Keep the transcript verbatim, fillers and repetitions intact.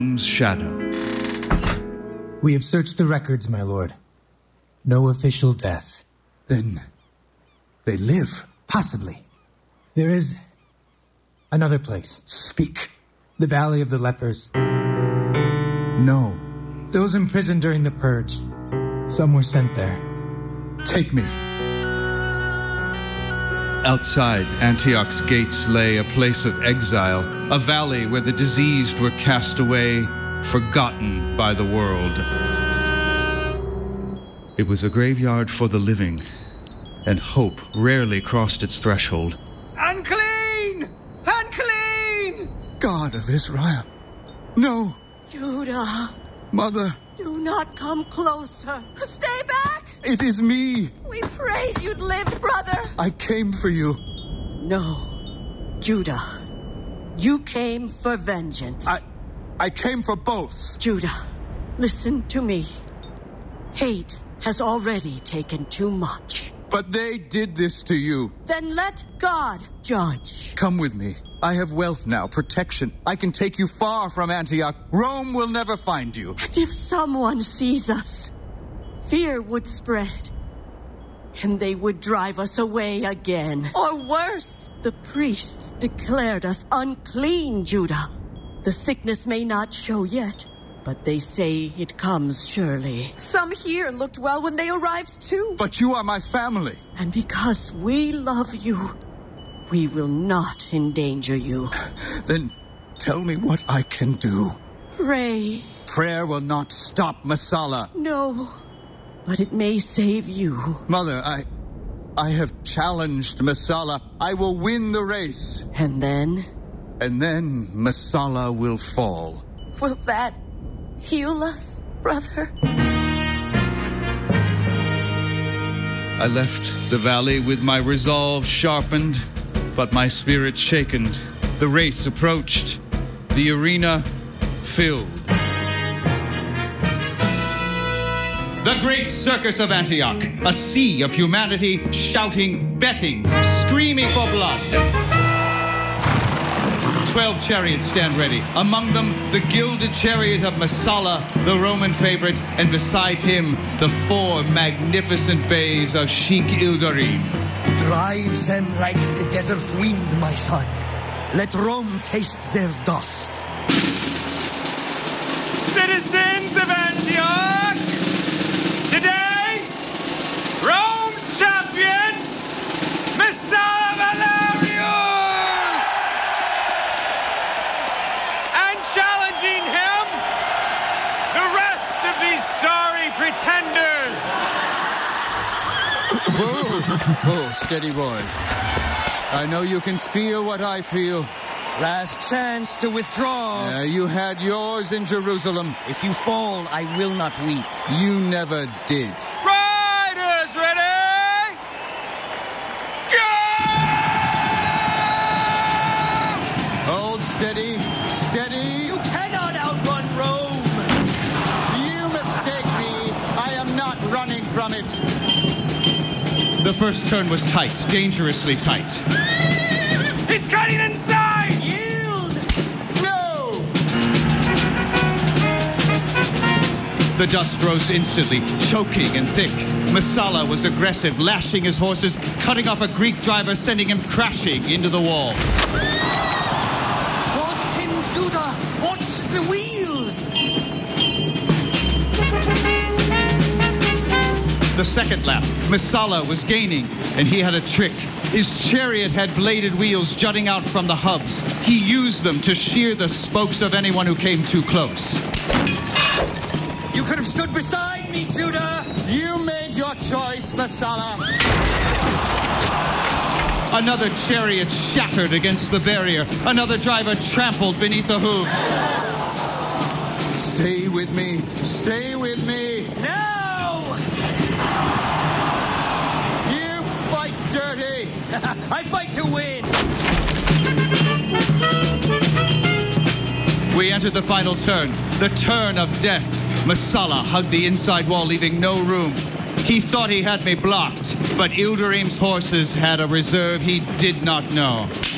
Shadow. We have searched the records, my lord. No official death. Then they live. Possibly. There is another place. Speak. The Valley of the Lepers. No. Those imprisoned during the Purge. Some were sent there. Take me. Outside Antioch's gates lay a place of exile, a valley where the diseased were cast away, forgotten by the world. It was a graveyard for the living, and hope rarely crossed its threshold. Unclean! Unclean! God of Israel. No! Judah! Mother! Do not come closer. Stay back! It is me! We prayed you'd live, brother. I came for you. No. Judah. You came for vengeance. I... I came for both. Judah, listen to me. Hate has already taken too much. But they did this to you. Then let God judge. Come with me. I have wealth now, protection. I can take you far from Antioch. Rome will never find you. And if someone sees us, fear would spread. And they would drive us away again. Or worse, the priests declared us unclean, Judah. The sickness may not show yet, but they say it comes surely. Some here looked well when they arrived too. But you are my family. And because we love you, we will not endanger you. Then tell me what I can do. Pray. Prayer will not stop Messala. No, but it may save you. Mother, I... I have challenged Messala. I will win the race. And then? And then Messala will fall. Will that heal us, brother? I left the valley with my resolve sharpened, but my spirit shaken. The race approached, the arena filled. The great circus of Antioch, a sea of humanity shouting, betting, screaming for blood. Twelve chariots stand ready. Among them, the gilded chariot of Messala, the Roman favorite, and beside him, the four magnificent bays of Sheikh Ildarim. Drive them like the desert wind, my son. Let Rome taste their dust. Citizens of Antioch, today, Rome's champion, Messala Valerius! And challenging him, the rest of these sorry pretenders. Whoa. Oh, steady, boys. I know you can feel what I feel. Last chance to withdraw. Yeah, you had yours in Jerusalem. If you fall, I will not weep. You never did. Riders ready? Go! Hold steady, steady. You cannot outrun Rome. You mistake me. I am not running from it. The first turn was tight, dangerously tight. He's cutting inside! Yield! No! The dust rose instantly, choking and thick. Messala was aggressive, lashing his horses, cutting off a Greek driver, sending him crashing into the wall. Watch him, Judah! Watch the wheels! The second lap, Messala was gaining, and he had a trick. His chariot had bladed wheels jutting out from the hubs. He used them to shear the spokes of anyone who came too close. You could have stood beside me, Judah! You made your choice, Messala. Another chariot shattered against the barrier. Another driver trampled beneath the hooves. Stay with me. Stay with me. No! You fight dirty. I fight to win! We entered the final turn, the turn of death. Messala hugged the inside wall, leaving no room. He thought he had me blocked, but Ildarim's horses had a reserve he did not know.